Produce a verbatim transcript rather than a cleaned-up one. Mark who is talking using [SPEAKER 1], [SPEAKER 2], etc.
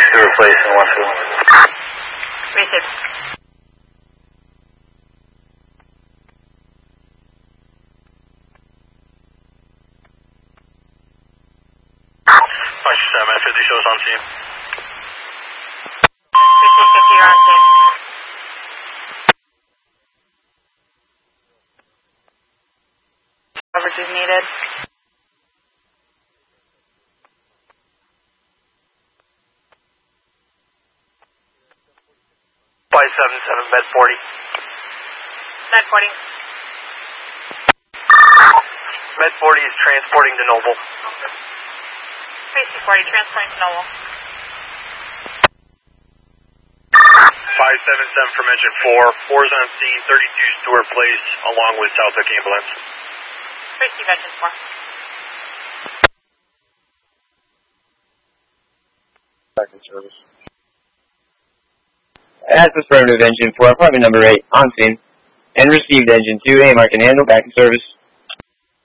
[SPEAKER 1] to replace in Westfield.
[SPEAKER 2] Received.
[SPEAKER 1] Five seven, fifty shows on scene.
[SPEAKER 2] fifty fifty, you're on scene. Coverage is needed.
[SPEAKER 1] five seven seven, med forty.
[SPEAKER 2] Med forty.
[SPEAKER 1] Med forty is transporting to Noble.
[SPEAKER 2] Tracy forty, transporting to Noble.
[SPEAKER 1] five seven seven from engine four. four is on scene, thirty-two Stewart Place, along with Southwick Ambulance.
[SPEAKER 2] Tracy engine four.
[SPEAKER 3] Back in service. As affirmative, engine four, apartment number eight, on scene. And received engine two, A mark and handle, back in service.